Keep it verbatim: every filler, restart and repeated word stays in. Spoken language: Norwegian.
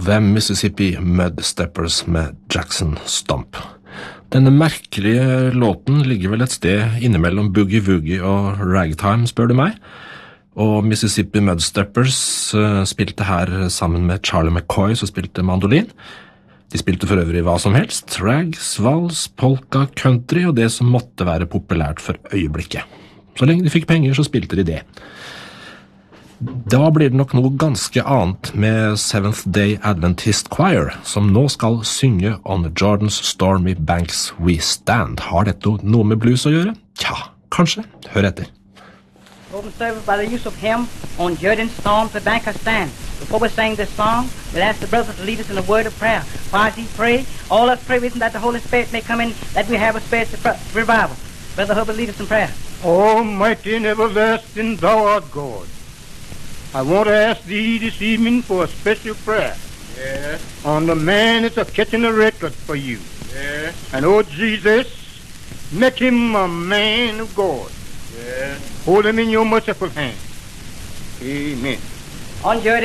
The Mississippi Mudsteppers med Jackson Stomp. Denne merkelige låten ligger vel et sted innimellom boogie-woogie og ragtime, spør du meg. Og Mississippi Mudsteppers uh, spilte her sammen med Charlie McCoy, som spilte mandolin. De spilte for øvrig hva som helst, rags, vals, polka, country og det som måtte være populært for øyeblikket. Så lenge de fikk penger, så spilte de det. Da blir det nok noe ganske annet med Seventh Day Adventist Choir, som nå skal synge On Jordan's Stormy Banks We Stand. Har dette noe med blues å gjøre? Tja, kanskje. Hør etter. Open service by the use of hymn On Jordan's Stormy Banks I Stand. Before we sing this song, we'll ask the brothers to lead us in a word of prayer. While he pray, all us pray with that the Holy Spirit may come in, that we have a spiritual revival. Brother Hubbard, lead us in prayer. Almighty and everlasting, thou art God. I want to ask thee this evening for a special prayer. Yeah. On the man that's a catching a record for you. Yeah. And oh Jesus, make him a man of God. Yeah. Hold him in your merciful hand. Amen. On Jordan.